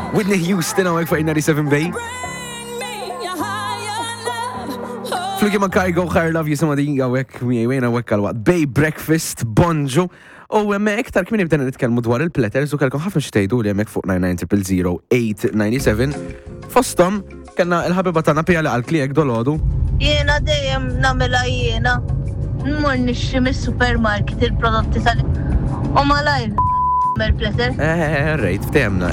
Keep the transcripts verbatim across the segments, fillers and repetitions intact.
Whitney Houston għawek fuq ninety-seven Bay. Fluki ma Kygo Higher Love jisima din għawek miegħi għawek għal-waqt Bay Breakfast Bonġu. U għemme iktar kmini bdena nitkellmu dwar il-platters u kalkom ħafna xtejdu li għemmek fuq nine nine zero zero eight nine seven. Fostom, kanna il-ħabiba tana pija li għal-klijek dolodu. Jena dejjem namela jena. Mmur nixxi mis-supermarket il-prodotti tal- U malajr il-platter. Eh, rejt, ftemna.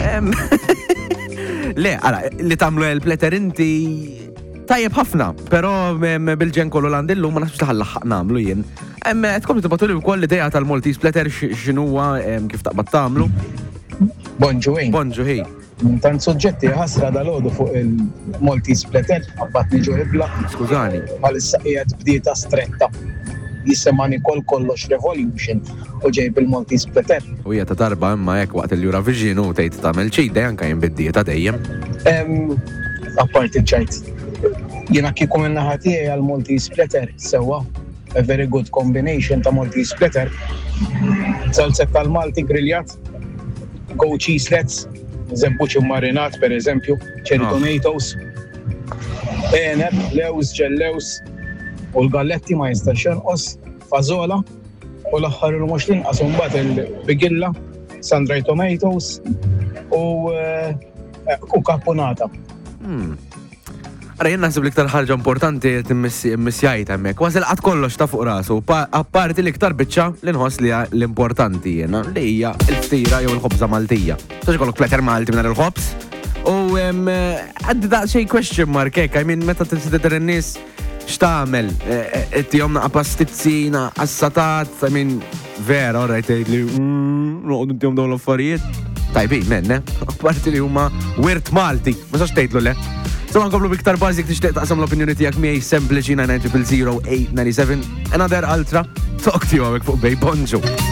Le, għala, li tamlu il-platter inti tajjeb ħafna, pero bil-ġen kollu landillu ma nafx taħallaħ namlu jien. Tkompli tibatu li wkoll l-idea tal-Maltese platter x'inhuwa kif taqbad tagħmlu. Bonġu ejn. Bonġu ħej. Tant soġġetti ħasra dal-għodu fuq il-Maltese platter, għabbat niġu ibla. Skużani. Għal-issa qiegħed bdieta stretta. Jissemani kol kollox Revolution u ġejb il-Maltese platter. U hija ta' darba imma jekk waqt il-Eurovision u tgħid tagħmel ċida anke jien bid-dieta dejjem. Apparti ċajt. Jiena kieku minn naħa tiegħi għal-Maltese platter sewwa. A very good combination ta' Maltese platter. Salset tal-Malti griljat, go cheeselets, zebbuċi marinat per eżempju, cherry tomatoes, eneb, lews, ġellews, u l-galletti ma jistax jonqos, fazola, u l-aħħar il-mux linqas mbagħad il-bigilla, sun-dried tomatoes u u kaponata. Għara jenna naħseb l-iktar ħarġa importanti t-missjajt għemmek. Wasil għad kollox ta' fuq rasu. Apparti l-iktar bicċa l-inħos li l-importanti jena. Li hija il-ftira jew il-ħobza Maltija. Saġi kollok platter Malti minna il-ħobs. U għaddi da' xej question mark ek. I mean, meta t-sidder n-nis x'tagħmel? Tihom naqa' pastizzi, naqa' assatat. I mean, vera, orajt li noqgħdu ntihom dawn l-affarijiet. Tajbin, menne. Apparti li huma wirt Malti. Ma sax tgħidlu le. So għankomlu biktar bazik tixtieq taqsam l-opinjoni tiegħek miegħi sempliċi nine nine zero zero eight nine seven. Another ultra talk to you għawek fuq Bay Bonġu.